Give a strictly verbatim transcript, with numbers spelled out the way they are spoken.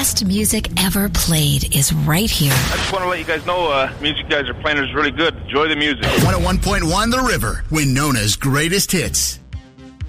best music ever played is right here. I just want to let you guys know uh, music you guys are playing is really good. Enjoy the music. one oh one point one The River, Winona's greatest hits.